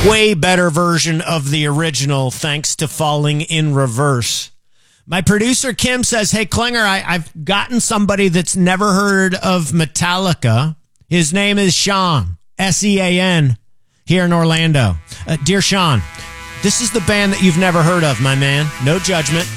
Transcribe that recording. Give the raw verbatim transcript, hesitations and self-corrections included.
way better version of the original thanks to Falling in Reverse. My producer Kim says, hey, Klinger, I, I've gotten somebody that's never heard of Metallica. His name is Sean, S E A N, here in Orlando. Uh, dear Sean, this is the band that you've never heard of, my man. No judgment.